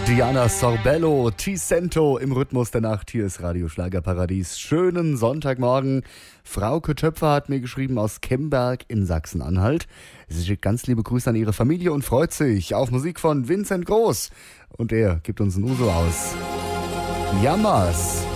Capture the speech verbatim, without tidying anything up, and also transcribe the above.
Diana Sorbello, Ticento im Rhythmus der Nacht. Hier ist Radio Schlagerparadies. Schönen Sonntagmorgen. Frauke Töpfer hat mir geschrieben aus Kemberg in Sachsen-Anhalt. Sie schickt ganz liebe Grüße an ihre Familie und freut sich auf Musik von Vincent Groß. Und er gibt uns ein Uso aus. Jammers.